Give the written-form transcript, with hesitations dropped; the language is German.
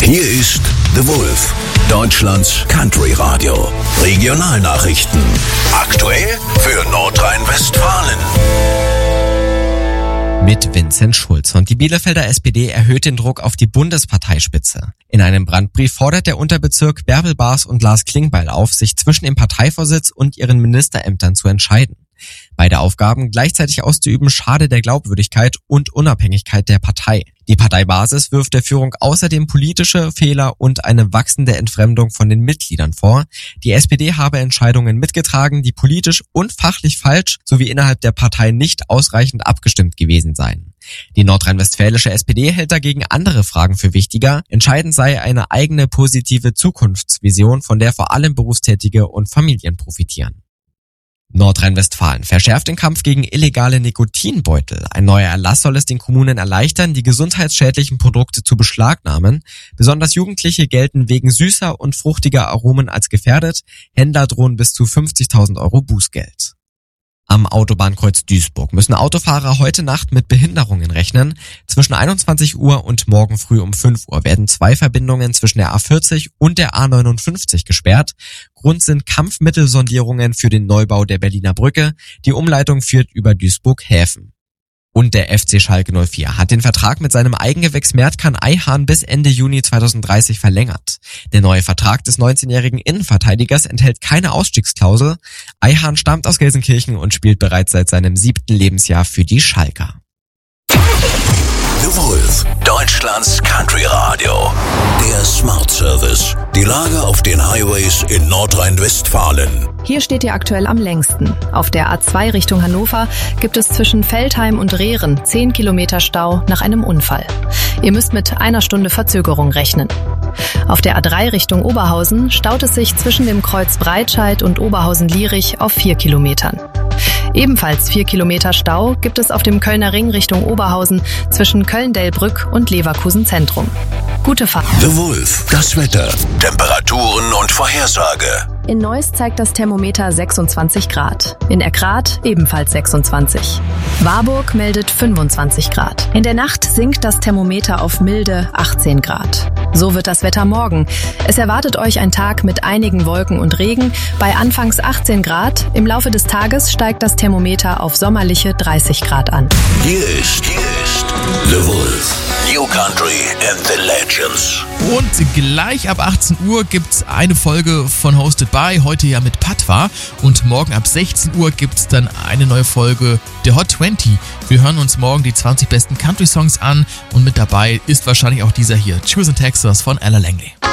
Hier ist The Wolf, Deutschlands Country Radio. Regionalnachrichten. Aktuell für Nordrhein-Westfalen. Mit Vincent Schulz. Und die Bielefelder SPD erhöht den Druck auf die Bundesparteispitze. In einem Brandbrief fordert der Unterbezirk Bärbel Baas und Lars Klingbeil auf, sich zwischen dem Parteivorsitz und ihren Ministerämtern zu entscheiden. Beide Aufgaben gleichzeitig auszuüben, schade der Glaubwürdigkeit und Unabhängigkeit der Partei. Die Parteibasis wirft der Führung außerdem politische Fehler und eine wachsende Entfremdung von den Mitgliedern vor. Die SPD habe Entscheidungen mitgetragen, die politisch und fachlich falsch sowie innerhalb der Partei nicht ausreichend abgestimmt gewesen seien. Die nordrhein-westfälische SPD hält dagegen andere Fragen für wichtiger. Entscheidend sei eine eigene positive Zukunftsvision, von der vor allem Berufstätige und Familien profitieren. Nordrhein-Westfalen verschärft den Kampf gegen illegale Nikotinbeutel. Ein neuer Erlass soll es den Kommunen erleichtern, die gesundheitsschädlichen Produkte zu beschlagnahmen. Besonders Jugendliche gelten wegen süßer und fruchtiger Aromen als gefährdet. Händler drohen bis zu 50.000 € Bußgeld. Am Autobahnkreuz Duisburg müssen Autofahrer heute Nacht mit Behinderungen rechnen. Zwischen 21 Uhr und morgen früh um 5 Uhr werden 2 Verbindungen zwischen der A40 und der A59 gesperrt. Grund sind Kampfmittelsondierungen für den Neubau der Berliner Brücke. Die Umleitung führt über Duisburg-Häfen. Und der FC Schalke 04 hat den Vertrag mit seinem Eigengewächs Mert-Can Ayhan bis Ende Juni 2030 verlängert. Der neue Vertrag des 19-jährigen Innenverteidigers enthält keine Ausstiegsklausel. Ayhan stammt aus Gelsenkirchen und spielt bereits seit seinem 7. Lebensjahr für die Schalker. The Wolf, Deutschlands Country Radio. Der Smart Service. Die Lage auf den Highways in Nordrhein-Westfalen. Hier steht ihr aktuell am längsten. Auf der A2 Richtung Hannover gibt es zwischen Veltheim und Rehren 10 Kilometer Stau nach einem Unfall. Ihr müsst mit 1 Stunde Verzögerung rechnen. Auf der A3 Richtung Oberhausen staut es sich zwischen dem Kreuz Breitscheid und Oberhausen-Lierich auf 4 Kilometern. Ebenfalls 4 Kilometer Stau gibt es auf dem Kölner Ring Richtung Oberhausen zwischen Köln-Delbrück und Leverkusen Zentrum. Gute Fahrt. The Wolf, das Wetter, Temperaturen und Vorhersage. In Neuss zeigt das Thermometer 26 Grad. In Erkrath ebenfalls 26. Warburg meldet 25 Grad. In der Nacht sinkt das Thermometer auf milde 18 Grad. So wird das Wetter morgen. Es erwartet euch ein Tag mit einigen Wolken und Regen bei anfangs 18 Grad. Im Laufe des Tages steigt das Thermometer auf sommerliche 30 Grad an. Hier ist The Wolf. New Country and the Legends. Und gleich ab 18 Uhr gibt's eine Folge von Hosted by, heute ja mit Patwa. Und morgen ab 16 Uhr gibt's dann eine neue Folge der Hot 20. Wir hören uns morgen die 20 besten Country-Songs an und mit dabei ist wahrscheinlich auch dieser hier, Choose in Texas von Ella Langley.